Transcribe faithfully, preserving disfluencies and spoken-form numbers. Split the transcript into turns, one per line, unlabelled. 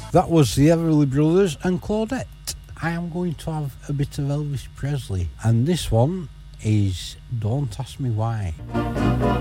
That was the Everly Brothers and Claudette. I am going to have a bit of Elvis Presley, and this one is Don't Ask Me Why.